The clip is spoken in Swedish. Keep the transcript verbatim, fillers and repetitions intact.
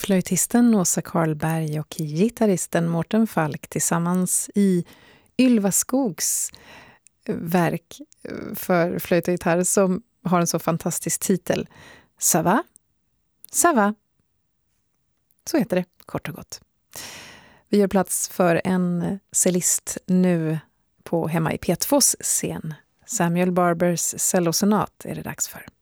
flöjtisten Åsa Karlberg och gitarristen Mårten Falk tillsammans i Ylva Skogs verk för flöjt och gitarr som har en så fantastisk titel. Ça va? Ça va? Så heter det, kort och gott. Vi gör plats för en cellist nu på hemma i P tvås scen. Samuel Barbers cellosonat är det dags för.